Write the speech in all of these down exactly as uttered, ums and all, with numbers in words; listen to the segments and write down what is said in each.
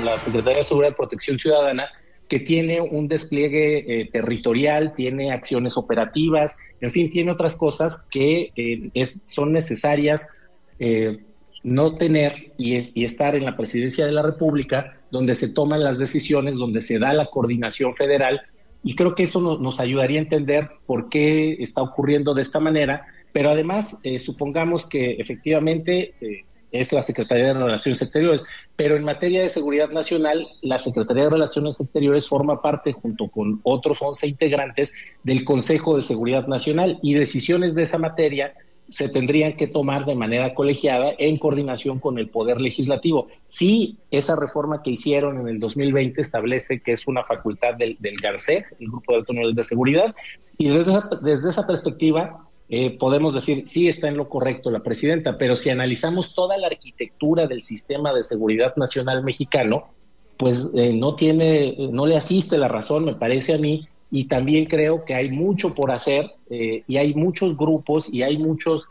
la Secretaría de Seguridad y Protección Ciudadana, que tiene un despliegue eh, territorial, tiene acciones operativas, en fin, tiene otras cosas que eh, es, son necesarias eh, no tener y, es, y estar en la Presidencia de la República, donde se toman las decisiones, donde se da la coordinación federal, y creo que eso no, nos ayudaría a entender por qué está ocurriendo de esta manera, pero además, eh, supongamos que efectivamente eh, es la Secretaría de Relaciones Exteriores, pero en materia de seguridad nacional, la Secretaría de Relaciones Exteriores forma parte, junto con otros once integrantes, del Consejo de Seguridad Nacional, y decisiones de esa materia se tendrían que tomar de manera colegiada en coordinación con el Poder Legislativo. Sí, esa reforma que hicieron en el dos mil veinte establece que es una facultad del, del GARCEG, el Grupo de Alto Nivel de Seguridad, y desde esa, desde esa perspectiva eh, podemos decir, sí está en lo correcto la presidenta, pero si analizamos toda la arquitectura del sistema de seguridad nacional mexicano, pues eh, no tiene, no le asiste la razón, me parece a mí, y también creo que hay mucho por hacer eh, y hay muchos grupos y hay muchos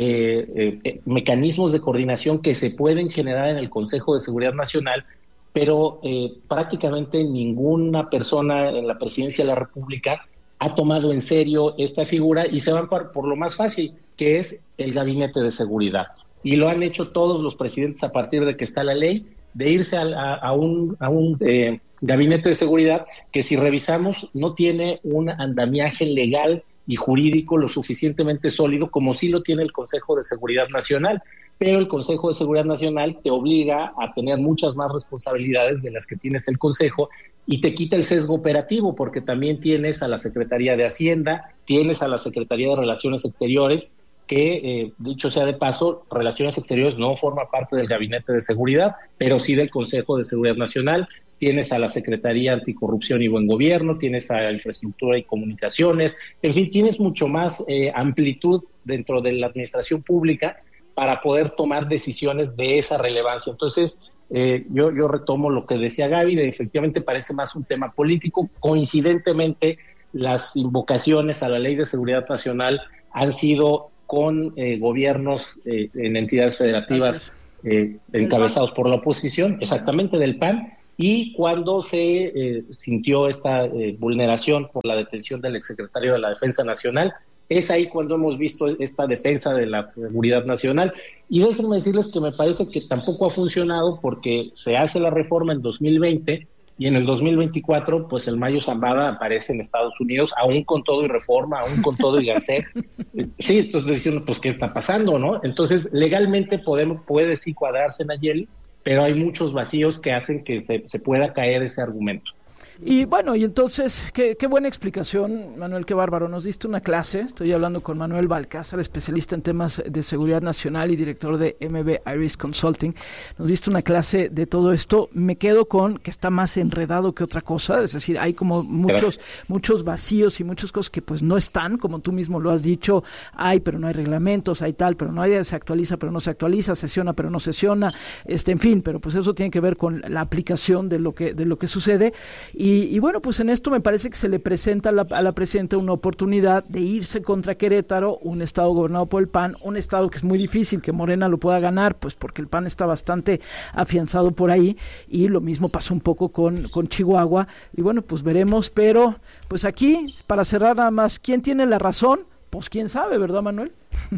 eh, eh, mecanismos de coordinación que se pueden generar en el Consejo de Seguridad Nacional, pero eh, prácticamente ninguna persona en la Presidencia de la República ha tomado en serio esta figura y se van por, por lo más fácil, que es el Gabinete de Seguridad. Y lo han hecho todos los presidentes a partir de que está la ley, de irse a, a, a un... A un eh, Gabinete de Seguridad, que si revisamos no tiene un andamiaje legal y jurídico lo suficientemente sólido como sí lo tiene el Consejo de Seguridad Nacional, pero el Consejo de Seguridad Nacional te obliga a tener muchas más responsabilidades de las que tienes el Consejo y te quita el sesgo operativo, porque también tienes a la Secretaría de Hacienda, tienes a la Secretaría de Relaciones Exteriores, que, eh, dicho sea de paso, Relaciones Exteriores no forma parte del Gabinete de Seguridad, pero sí del Consejo de Seguridad Nacional. Tienes a la Secretaría Anticorrupción y Buen Gobierno, tienes a Infraestructura y Comunicaciones, en fin, tienes mucho más eh, amplitud dentro de la administración pública para poder tomar decisiones de esa relevancia. Entonces, eh, yo, yo retomo lo que decía Gaby, de, efectivamente parece más un tema político. Coincidentemente, las invocaciones a la Ley de Seguridad Nacional han sido con eh, gobiernos eh, en entidades federativas eh, encabezados por la oposición, exactamente del P A N, y cuando se eh, sintió esta eh, vulneración por la detención del exsecretario de la Defensa Nacional, es ahí cuando hemos visto esta defensa de la seguridad nacional. Y déjenme decirles que me parece que tampoco ha funcionado, porque se hace la reforma en dos mil veinte y en el dos mil veinticuatro, pues el Mayo Zambada aparece en Estados Unidos, aún con todo y reforma, aún con todo y GARCEG. Sí, entonces diciendo, pues, ¿qué está pasando, no? Entonces, legalmente podemos, puede sí cuadrarse, Nayeli, pero hay muchos vacíos que hacen que se, se pueda caer ese argumento. Y bueno, y entonces, qué, qué buena explicación, Manuel, qué bárbaro. Nos diste una clase, estoy hablando con Manuel Balcázar, especialista en temas de seguridad nacional y director de M B Iris Consulting. Nos diste una clase de todo esto. Me quedo con que está más enredado que otra cosa, es decir, hay como muchos muchos vacíos y muchas cosas que pues no están, como tú mismo lo has dicho, hay, pero no hay reglamentos, hay tal, pero no hay, se actualiza, pero no se actualiza, sesiona, pero no sesiona, este, en fin, pero pues eso tiene que ver con la aplicación de lo que de lo que sucede. Y Y, y bueno, pues en esto me parece que se le presenta a la, a la presidenta una oportunidad de irse contra Querétaro, un estado gobernado por el P A N, un estado que es muy difícil que Morena lo pueda ganar, pues porque el P A N está bastante afianzado por ahí, y lo mismo pasó un poco con, con Chihuahua, y bueno, pues veremos, pero pues aquí, para cerrar nada más, ¿quién tiene la razón? Pues quién sabe, ¿verdad, Manuel?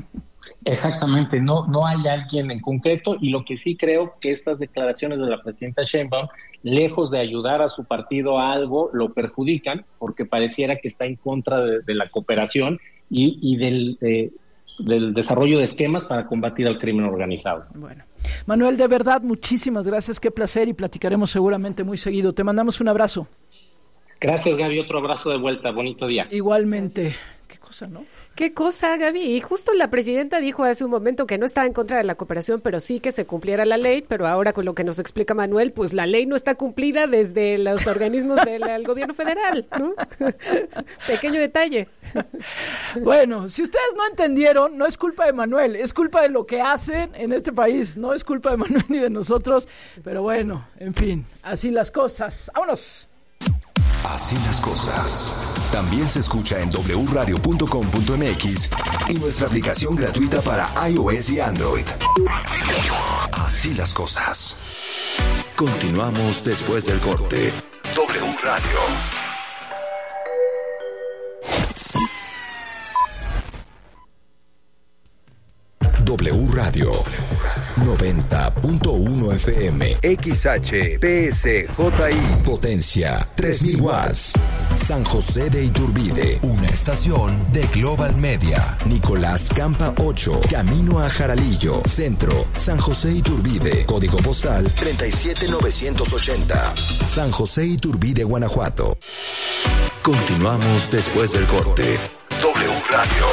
Exactamente, no, no hay alguien en concreto, y lo que sí creo que estas declaraciones de la presidenta Sheinbaum, lejos de ayudar a su partido a algo, lo perjudican, porque pareciera que está en contra de, de la cooperación y, y del, eh, del desarrollo de esquemas para combatir al crimen organizado. Bueno, Manuel, de verdad, muchísimas gracias, qué placer, y platicaremos seguramente muy seguido. Te mandamos un abrazo. Gracias, Gaby, otro abrazo de vuelta, bonito día. Igualmente. Qué cosa, ¿no? Qué cosa, Gaby. Y justo la presidenta dijo hace un momento que no estaba en contra de la cooperación, pero sí que se cumpliera la ley, pero ahora con lo que nos explica Manuel, pues la ley no está cumplida desde los organismos del del gobierno federal, ¿no? Pequeño detalle. Bueno, si ustedes no entendieron, no es culpa de Manuel, es culpa de lo que hacen en este país, no es culpa de Manuel ni de nosotros, pero bueno, en fin, así las cosas. ¡Vámonos! Así las cosas. También se escucha en doble u radio punto com punto m x y nuestra aplicación gratuita para iOS y Android. Así las cosas. Continuamos después del corte. W Radio. W Radio noventa punto uno F M, X H P S J I, potencia tres mil watts, San José de Iturbide, una estación de Global Media. Nicolás Campa ocho, camino a Jaralillo, centro, San José Iturbide, código postal treinta y siete mil novecientos ochenta, San José Iturbide, Guanajuato. Continuamos después del corte. W Radio.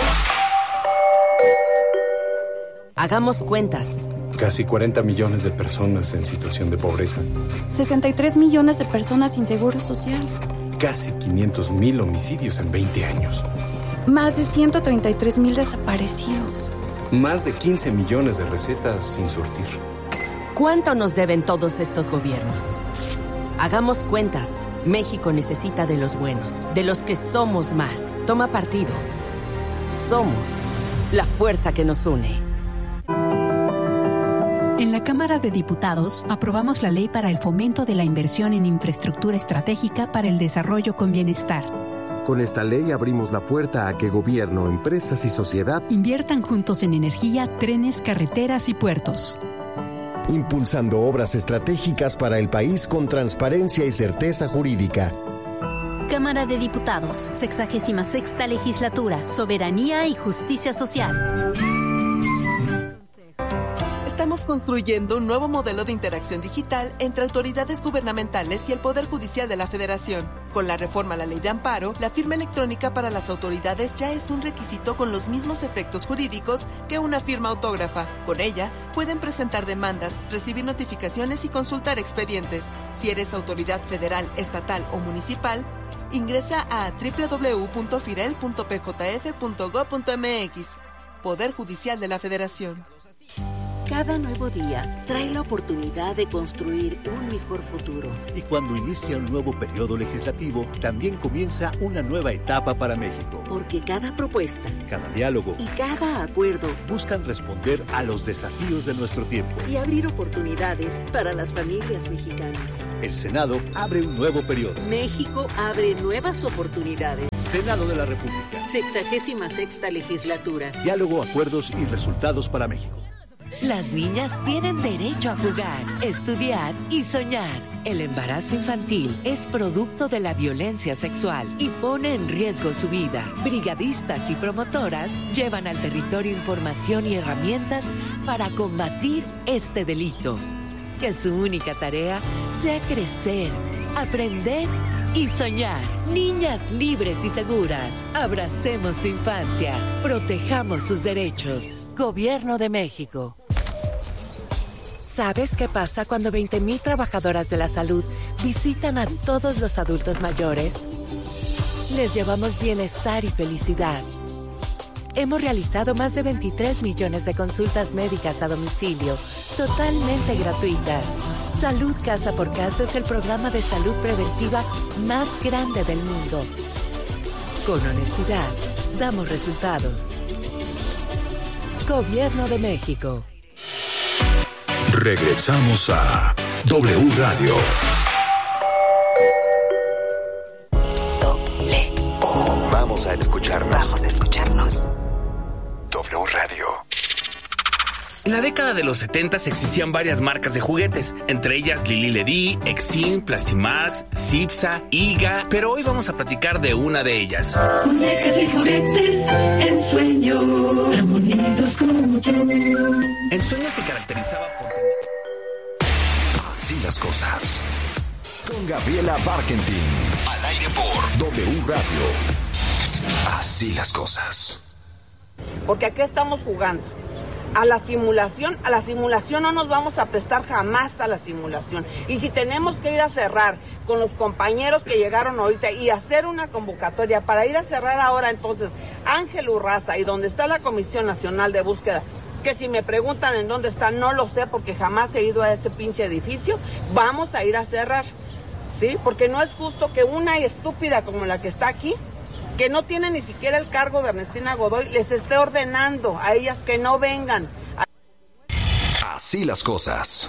Hagamos cuentas. Casi cuarenta millones de personas en situación de pobreza. sesenta y tres millones de personas sin seguro social. Casi quinientos mil homicidios en veinte años. Más de ciento treinta y tres mil desaparecidos. Más de quince millones de recetas sin surtir. ¿Cuánto nos deben todos estos gobiernos? Hagamos cuentas. México necesita de los buenos, de los que somos más. Toma partido. Somos la fuerza que nos une. En la Cámara de Diputados aprobamos la ley para el fomento de la inversión en infraestructura estratégica para el desarrollo con bienestar. Con esta ley abrimos la puerta a que gobierno, empresas y sociedad inviertan juntos en energía, trenes, carreteras y puertos. Impulsando obras estratégicas para el país con transparencia y certeza jurídica. Cámara de Diputados, sexagésima sexta legislatura, soberanía y justicia social. Estamos construyendo un nuevo modelo de interacción digital entre autoridades gubernamentales y el Poder Judicial de la Federación. Con la reforma a la Ley de Amparo, la firma electrónica para las autoridades ya es un requisito con los mismos efectos jurídicos que una firma autógrafa. Con ella, pueden presentar demandas, recibir notificaciones y consultar expedientes. Si eres autoridad federal, estatal o municipal, ingresa a doble u doble u doble u punto firel punto p j f punto gob punto m x. Poder Judicial de la Federación. Cada nuevo día trae la oportunidad de construir un mejor futuro. Y cuando inicia un nuevo periodo legislativo, también comienza una nueva etapa para México. Porque cada propuesta, cada diálogo y cada acuerdo buscan responder a los desafíos de nuestro tiempo y abrir oportunidades para las familias mexicanas. El Senado abre un nuevo periodo. México abre nuevas oportunidades. Senado de la República. Sexagésima sexta legislatura. Diálogo, acuerdos y resultados para México. Las niñas tienen derecho a jugar, estudiar y soñar. El embarazo infantil es producto de la violencia sexual y pone en riesgo su vida. Brigadistas y promotoras llevan al territorio información y herramientas para combatir este delito. Que su única tarea sea crecer, aprender y soñar. Niñas libres y seguras. Abracemos su infancia. Protejamos sus derechos. Gobierno de México. ¿Sabes qué pasa cuando veinte mil trabajadoras de la salud visitan a todos los adultos mayores? Les llevamos bienestar y felicidad. Hemos realizado más de veintitrés millones de consultas médicas a domicilio, totalmente gratuitas. Salud Casa por Casa es el programa de salud preventiva más grande del mundo. Con honestidad, damos resultados. Gobierno de México. Regresamos a W Radio. W. Vamos a escucharnos. Vamos a escucharnos. W Radio. En la década de los setentas existían varias marcas de juguetes, entre ellas Lili Ledy, Exim, Plastimax, Cipsa, Iga, pero hoy vamos a platicar de una de ellas. Muñecas y juguetes, en sueño, tan bonitos como yo. En sueño se caracterizaba por tener... Así las cosas. Con Gabriela Barkentin. Al aire por W Radio. Así las cosas. Porque aquí estamos jugando. A la simulación, a la simulación no nos vamos a prestar jamás a la simulación. Y si tenemos que ir a cerrar con los compañeros que llegaron ahorita y hacer una convocatoria para ir a cerrar ahora entonces Ángel Urraza y donde está la Comisión Nacional de Búsqueda, que si me preguntan en dónde está, no lo sé porque jamás he ido a ese pinche edificio, vamos a ir a cerrar, ¿sí? Porque no es justo que una estúpida como la que está aquí, que no tiene ni siquiera el cargo de Ernestina Godoy, les esté ordenando a ellas que no vengan. Así las cosas.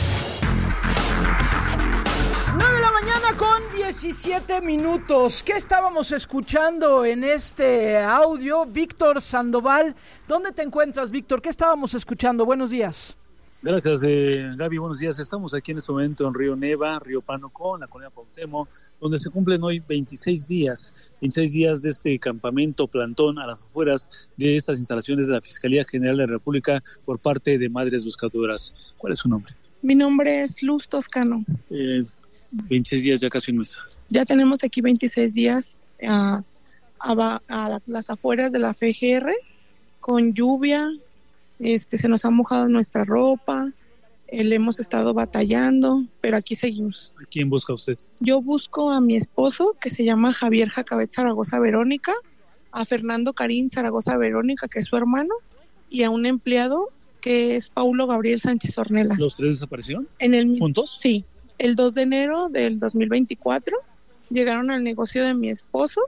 nueve de la mañana con diecisiete minutos. ¿Qué estábamos escuchando en este audio? Víctor Sandoval, ¿dónde te encuentras, Víctor? ¿Qué estábamos escuchando? Buenos días. Gracias, eh, Gaby. Buenos días. Estamos aquí en este momento en Río Neva, Río Pánuco, en la colonia Cuauhtémoc, donde se cumplen hoy veintiséis días, veintiséis días de este campamento plantón a las afueras de estas instalaciones de la Fiscalía General de la República por parte de Madres Buscadoras. ¿Cuál es su nombre? Mi nombre es Luz Toscano. Eh, veintiséis días, ya casi un mes. Ya tenemos aquí veintiséis días a, a, a las afueras de la F G R, con lluvia. Este, se nos ha mojado nuestra ropa, eh, le hemos estado batallando, pero aquí seguimos. ¿A quién busca usted? Yo busco a mi esposo, que se llama Javier Jacabet Zaragoza Verónica, a Fernando Karim Zaragoza Verónica, que es su hermano, y a un empleado que es Paulo Gabriel Sánchez Ornelas. ¿Los tres desaparecieron? En el, ¿Juntos? Sí, el dos de enero del dos mil veinticuatro llegaron al negocio de mi esposo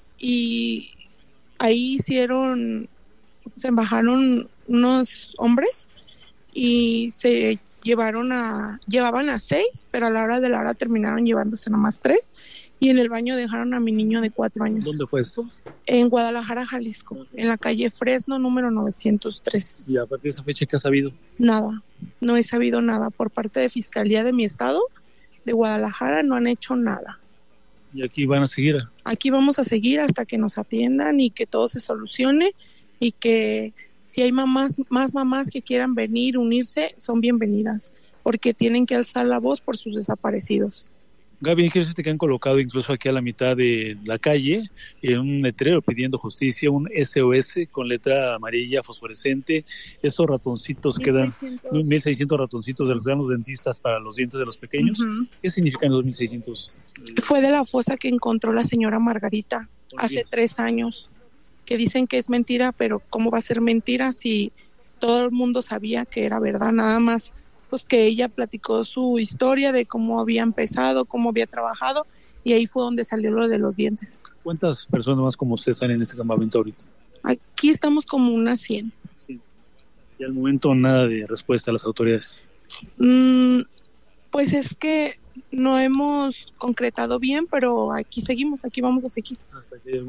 y ahí hicieron, se bajaron unos hombres y se llevaron a, llevaban a seis, pero a la hora de la hora terminaron llevándose nomás tres, y en el baño dejaron a mi niño de cuatro años. ¿Dónde fue esto? En Guadalajara, Jalisco, en la calle Fresno, número novecientos tres. ¿Y a partir de esa fecha qué has sabido? Nada, no he sabido nada. Por parte de Fiscalía de mi estado, de Guadalajara, no han hecho nada. ¿Y aquí van a seguir? Aquí vamos a seguir hasta que nos atiendan y que todo se solucione, y que si hay mamás, más mamás que quieran venir, unirse, son bienvenidas, porque tienen que alzar la voz por sus desaparecidos. Gaby, quiero decirte que han colocado incluso aquí a la mitad de la calle eh, un letrero pidiendo justicia, un S O S con letra amarilla fosforescente. Estos ratoncitos quedan, mil seiscientos ratoncitos de los grandes dentistas para los dientes de los pequeños. Uh-huh. ¿Qué significan los mil seiscientos? Fue de la fosa que encontró la señora Margarita hace días. tres años. Que dicen que es mentira, pero ¿cómo va a ser mentira si todo el mundo sabía que era verdad? Nada más pues que ella platicó su historia de cómo había empezado, cómo había trabajado, y ahí fue donde salió lo de los dientes. ¿Cuántas personas más como usted están en este campamento ahorita? Aquí estamos como unas cien. Sí. Y al momento nada de respuesta a las autoridades. Mm, pues es que no hemos concretado bien, pero aquí seguimos, aquí vamos a seguir. Hasta que